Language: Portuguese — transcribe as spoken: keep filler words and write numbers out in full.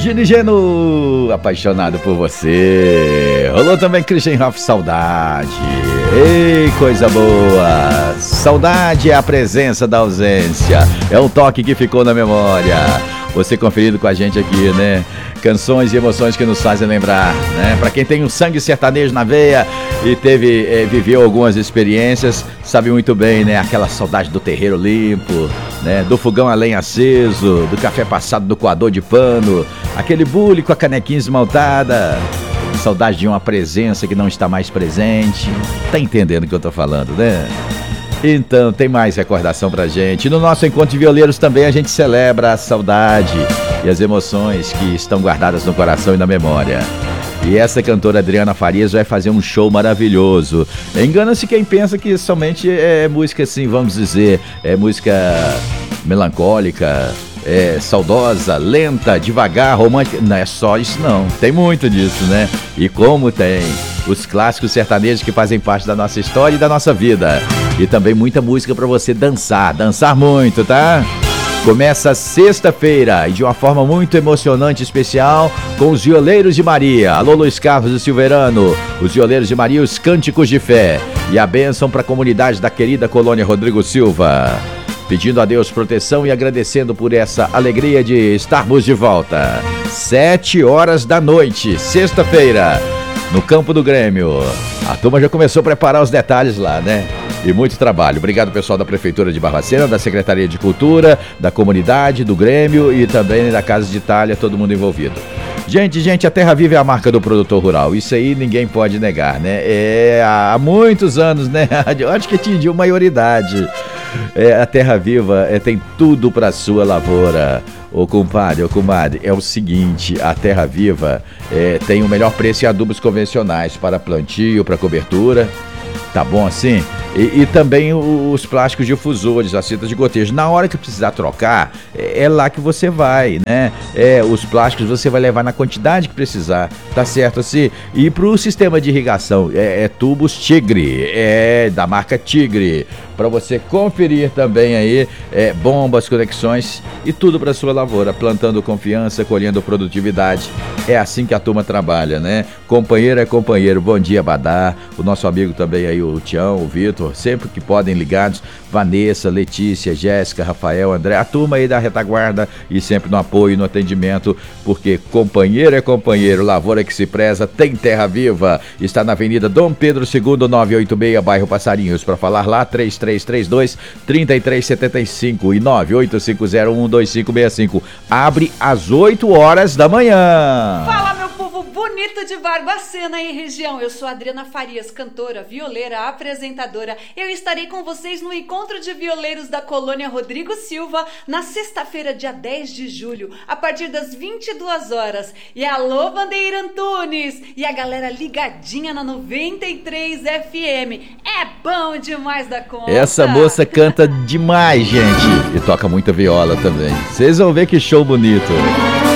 Gini Geno, apaixonado por você. Rolou também Christian Ralph, Saudade. Ei, coisa boa. Saudade é a presença da ausência. É um toque que ficou na memória. Você conferido com a gente aqui, né? Canções e emoções que nos fazem lembrar, né? Pra quem tem um sangue sertanejo na veia e teve, eh, viveu algumas experiências, sabe muito bem, né? Aquela saudade do terreiro limpo, né? Do fogão a lenha aceso, do café passado do coador de pano, aquele bule com a canequinha esmaltada. Saudade de uma presença que não está mais presente. Tá entendendo o que eu tô falando, né? Então, tem mais recordação pra gente. No nosso Encontro de Violeiros também a gente celebra a saudade e as emoções que estão guardadas no coração e na memória. E essa cantora Adriana Farias vai fazer um show maravilhoso. Engana-se quem pensa que somente é música assim, vamos dizer, é música melancólica, é saudosa, lenta, devagar, romântica. Não é só isso não, tem muito disso, né? E como tem os clássicos sertanejos que fazem parte da nossa história e da nossa vida. E também muita música pra você dançar, dançar muito, tá? Começa sexta-feira e de uma forma muito emocionante e especial com os Violeiros de Maria. Alô, Luiz Carlos e Silverano, os Violeiros de Maria, os Cânticos de Fé e a bênção para a comunidade da querida Colônia Rodrigo Silva. Pedindo a Deus proteção e agradecendo por essa alegria de estarmos de volta. Sete horas da noite, sexta-feira, no campo do Grêmio. A turma já começou a preparar os detalhes lá, né? E muito trabalho. Obrigado, pessoal da Prefeitura de Barbacena, da Secretaria de Cultura, da comunidade, do Grêmio e também da Casa de Itália, todo mundo envolvido. Gente, gente, a Terra Viva é a marca do produtor rural. Isso aí ninguém pode negar, né? É há muitos anos, né? Eu acho que atingiu maioridade. É, a Terra Viva é, tem tudo para sua lavoura. Ô compadre, ô comadre, é o seguinte, a Terra Viva é, tem o melhor preço em adubos convencionais para plantio, para cobertura. Tá bom assim? E, e também os plásticos difusores, as fitas de gotejo. Na hora que precisar trocar, é, é lá que você vai, né? É, os plásticos você vai levar na quantidade que precisar, tá certo assim? E pro sistema de irrigação, é, é tubos Tigre, é da marca Tigre, para você conferir também aí, é, bombas, conexões e tudo para sua lavoura, plantando confiança, colhendo produtividade. É assim que a turma trabalha, né? Companheiro é companheiro. Bom dia, Badá, o nosso amigo também aí, o Tião, o Vitor, sempre que podem ligados, Vanessa, Letícia, Jéssica, Rafael, André, a turma aí da retaguarda e sempre no apoio, no atendimento, porque companheiro é companheiro, lavoura que se preza, tem Terra Viva. Está na Avenida Dom Pedro segundo, novecentos e oitenta e seis, bairro Passarinhos. Para falar lá, três três três dois, três três sete cinco e nove oito cinco zero um dois cinco seis cinco. Abre às oito horas da manhã. Fala, meu povo bonito de Barbacena e região. Eu sou Adriana Farias, cantora, violeira, apresentadora. Eu estarei com vocês no Encontro de Violeiros da Colônia Rodrigo Silva na sexta-feira, dia dez de julho, a partir das vinte e duas horas. E alô, Bandeira Antunes! E a galera ligadinha na noventa e três F M. É bom demais da conta. Essa moça canta demais, gente. E toca muita viola também. Vocês vão ver que show bonito.